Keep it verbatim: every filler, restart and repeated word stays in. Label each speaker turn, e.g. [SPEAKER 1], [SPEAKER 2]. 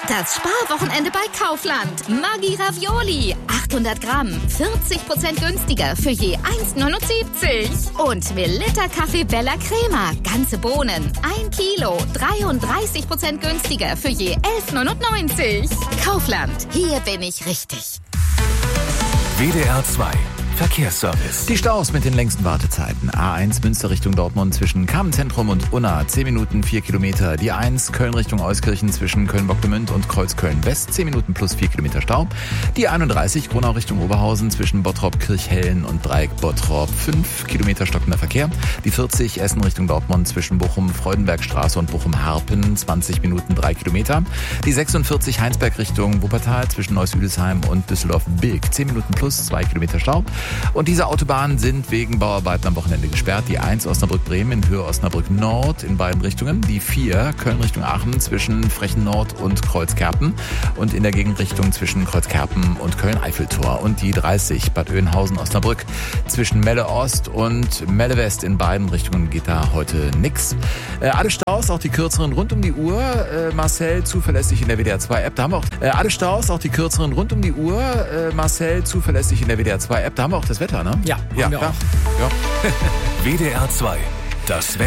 [SPEAKER 1] Das Sparwochenende bei Kaufland. Maggi Ravioli. achthundert Gramm. vierzig Prozent günstiger für je eins neunundsiebzig. Und Melitta Kaffee Bella Crema. Ganze Bohnen. ein Kilo. dreiunddreißig Prozent günstiger für je elf neunundneunzig. Kaufland. Hier bin ich richtig.
[SPEAKER 2] W D R zwei Verkehrsservice.
[SPEAKER 3] Die Staus mit den längsten Wartezeiten. A eins Münster Richtung Dortmund zwischen Kamenz-Zentrum und Unna. zehn Minuten, vier Kilometer. Die eins Köln Richtung Euskirchen zwischen Köln-Bocklemünd und Kreuzköln-West. zehn Minuten plus vier Kilometer Stau. Die einunddreißig Gronau Richtung Oberhausen zwischen Bottrop-Kirchhellen und Dreieck-Bottrop. fünf Kilometer stockender Verkehr. Die vierzig Essen Richtung Dortmund zwischen Bochum-Freudenbergstraße und Bochum-Harpen. zwanzig Minuten, drei Kilometer. Die sechsundvierzig Heinsberg Richtung Wuppertal zwischen Neuss-Hüdesheim und Düsseldorf-Bilk. zehn Minuten plus zwei Kilometer Stau. Und diese Autobahnen sind wegen Bauarbeiten am Wochenende gesperrt. Die eins Osnabrück-Bremen in Höhe Osnabrück-Nord in beiden Richtungen. Die vier Köln Richtung Aachen zwischen Frechen-Nord und Kreuzkerpen. Und in der Gegenrichtung zwischen Kreuzkerpen und Köln-Eiffeltor. Und die dreißig Bad Oeynhausen-Osnabrück zwischen Melle-Ost und Melle-West in beiden Richtungen geht da heute nix. Äh, alle Staus, auch die kürzeren rund um die Uhr. Äh, Marcel, zuverlässig in der W D R zwei App. Da haben wir auch äh, alle Staus, auch die kürzeren rund um die Uhr. Äh, Marcel, zuverlässig in der W D R zwei App. Da haben wir auch das Wetter, ne?
[SPEAKER 4] Ja,
[SPEAKER 3] ja,
[SPEAKER 4] haben wir
[SPEAKER 3] ja.
[SPEAKER 4] auch.
[SPEAKER 3] Ja.
[SPEAKER 2] W D R zwei, das Wetter.